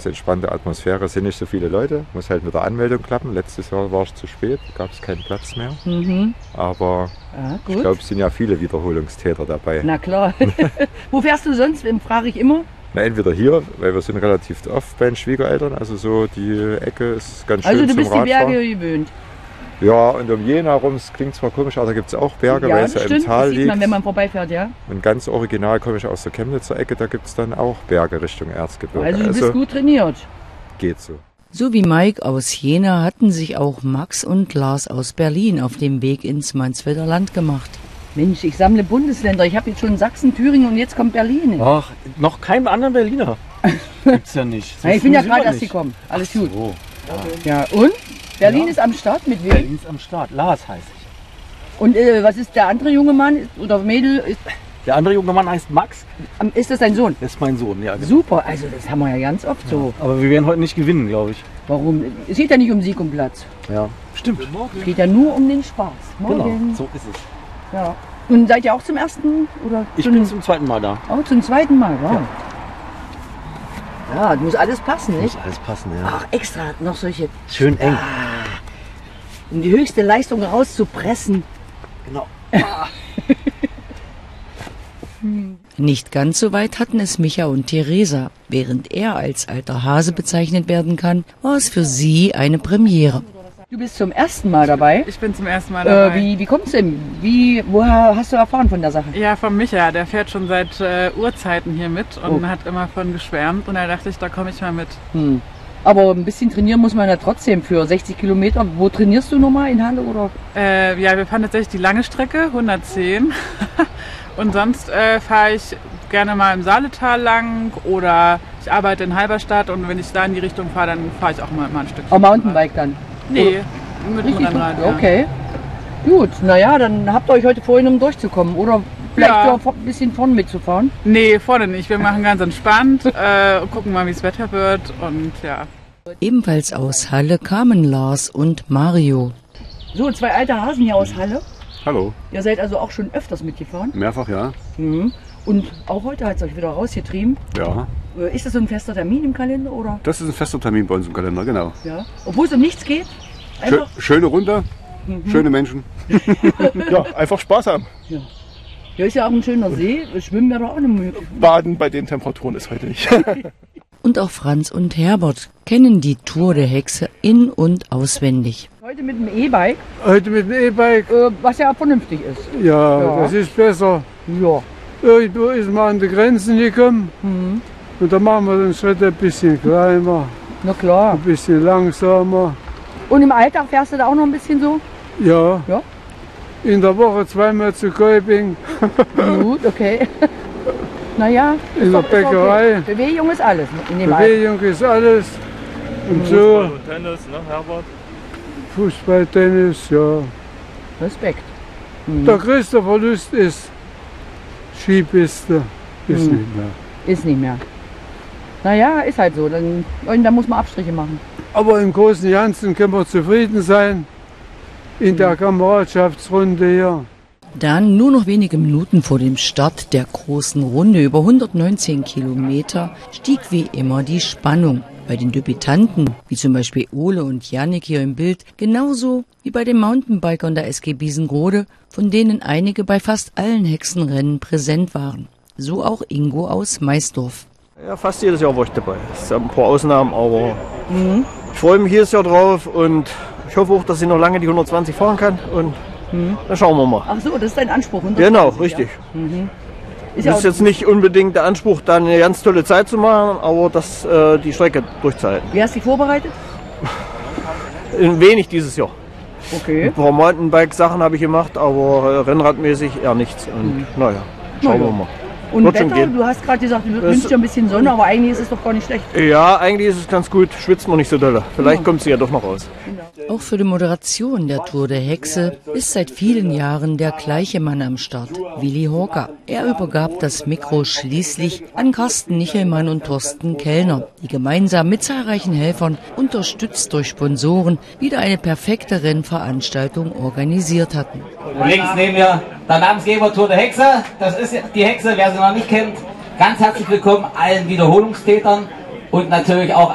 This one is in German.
entspannte Atmosphäre. Es sind nicht so viele Leute, muss halt mit der Anmeldung klappen. Letztes Jahr war es zu spät, gab es keinen Platz mehr. Aber ich glaube, es sind ja viele Wiederholungstäter dabei. Na klar. Wo fährst du sonst, frage ich immer? Na, entweder hier, weil wir sind relativ oft bei den Schwiegereltern, also so die Ecke ist ganz schön zum Radfahren. Also du bist die Berge gewöhnt? Ja, und um Jena herum, es klingt zwar komisch, aber da gibt es auch Berge, ja, weil es ja im Tal liegt. Sieht man, wenn man vorbeifährt, ja. Und ganz original komme ich aus der Chemnitzer Ecke, da gibt es dann auch Berge Richtung Erzgebirge. Also du bist gut trainiert. Geht so. So wie Mike aus Jena hatten sich auch Max und Lars aus Berlin auf dem Weg ins Mansfelder Land gemacht. Mensch, ich sammle Bundesländer. Ich habe jetzt schon Sachsen, Thüringen und jetzt kommt Berlin. Ach, noch keinen anderen Berliner. Gibt's ja nicht. So ich bin ja gerade erst gekommen. Alles gut. So. Ja, und? Berlin ist am Start mit wem? Berlin ist am Start. Lars heiße ich. Und was ist der andere junge Mann oder Mädel? Der andere junge Mann heißt Max. Ist das dein Sohn? Das ist mein Sohn, ja. Genau. Super, also das haben wir ja ganz oft so. Aber wir werden heute nicht gewinnen, glaube ich. Warum? Es geht ja nicht um Sieg und Platz. Ja, stimmt. Es geht ja nur um den Spaß. Genau, so ist es. Ja. Und seid ihr auch zum ersten? Oder ich bin zum zweiten Mal da. Oh, zum zweiten Mal, wow. Ja, muss alles passen, nicht? Muss alles passen, ja. Ach, extra noch solche... Schön eng. Um die höchste Leistung rauszupressen. Genau. Nicht ganz so weit hatten es Micha und Theresa. Während er als alter Hase bezeichnet werden kann, war es für sie eine Premiere. Du bist zum ersten Mal dabei? Ich bin zum ersten Mal dabei. Wie kommt's denn? Woher hast du erfahren von der Sache? Ja, von Micha. Der fährt schon seit Urzeiten hier mit und hat immer von geschwärmt. Und da dachte ich, da komme ich mal mit. Aber ein bisschen trainieren muss man ja trotzdem für 60 Kilometer. Wo trainierst du nochmal, in Halle oder? Ja, wir fahren tatsächlich die lange Strecke, 110. Und sonst fahre ich gerne mal im Saaletal lang oder ich arbeite in Halberstadt und wenn ich da in die Richtung fahre, dann fahre ich auch mal ein Stück. Auch Mountainbike dann? Nee, mit dem Rennrad. Ja. Okay, gut. Naja, dann habt ihr euch heute vorhin, um durchzukommen oder vielleicht auch ein bisschen vorne mitzufahren? Nee, vorne nicht. Wir machen ganz entspannt, gucken mal, wie das Wetter wird und ja. Ebenfalls aus Halle kamen Lars und Mario. So, zwei alte Hasen hier aus Halle. Hallo. Ihr seid also auch schon öfters mitgefahren? Mehrfach, ja. Und auch heute hat es euch wieder rausgetrieben? Ja. Ist das so ein fester Termin im Kalender, oder? Das ist ein fester Termin bei uns im Kalender, genau. Ja. Obwohl es um nichts geht? Einfach schöne Runde, schöne Menschen. Ja, einfach Spaß haben. Ja. Hier ist ja auch ein schöner See. Schwimmen wäre doch auch eine Möglichkeit. Baden bei den Temperaturen ist heute nicht. Und auch Franz und Herbert kennen die Tour der Hexe in- und auswendig. Heute mit dem E-Bike? Heute mit dem E-Bike. Was ja vernünftig ist. Ja, das ist besser. Ja. Irgendwo ist man an die Grenzen gekommen. Und da machen wir den Schritt ein bisschen kleiner. Na klar. Ein bisschen langsamer. Und im Alltag fährst du da auch noch ein bisschen so? Ja. Ja. In der Woche zweimal zu Kolping. Gut, okay. Naja. In der Bäckerei. Okay. Bewegung ist alles. Bewegung ist alles. Und Fußball so. und Tennis, ne, Herbert? Fußball, Tennis, ja. Respekt. Der größte Verlust ist Skipiste. Ist nicht mehr. Ist nicht mehr. Naja, ist halt so. Da muss man Abstriche machen. Aber im Großen und Ganzen können wir zufrieden sein in der Kameradschaftsrunde hier. Dann, nur noch wenige Minuten vor dem Start der großen Runde über 119 Kilometer, stieg wie immer die Spannung. Bei den Debütanten, wie zum Beispiel Ole und Jannik hier im Bild, genauso wie bei den Mountainbikern der SG Biesengrode, von denen einige bei fast allen Hexenrennen präsent waren. So auch Ingo aus Maisdorf. Ja, fast jedes Jahr war ich dabei. Es sind ein paar Ausnahmen, aber ich freue mich jedes Jahr drauf und ich hoffe auch, dass ich noch lange die 120 fahren kann und dann schauen wir mal. Ach so, das ist dein Anspruch. Genau, richtig. Das ist jetzt nicht unbedingt der Anspruch, dann eine ganz tolle Zeit zu machen, aber die Strecke durchzuhalten. Wie hast du dich vorbereitet? Wenig dieses Jahr. Okay. Ein paar Mountainbike-Sachen habe ich gemacht, aber rennradmäßig eher nichts. Und naja, schauen wir mal. Und Wetter, du hast gerade gesagt, du wünschst dir ein bisschen Sonne, aber eigentlich ist es doch gar nicht schlecht. Ja, eigentlich ist es ganz gut, schwitzt man nicht so doll. Vielleicht kommt sie ja doch noch raus. Auch für die Moderation der Tour der Hexe ist seit vielen Jahren der gleiche Mann am Start, Willi Horka. Er übergab das Mikro schließlich an Carsten Nichelmann und Thorsten Kellner, die gemeinsam mit zahlreichen Helfern, unterstützt durch Sponsoren, wieder eine perfekte Rennveranstaltung organisiert hatten. Und links neben mir der Namensgeber Tour der Hexe. Das ist die Hexe, wer sie noch nicht kennt. Ganz herzlich willkommen allen Wiederholungstätern und natürlich auch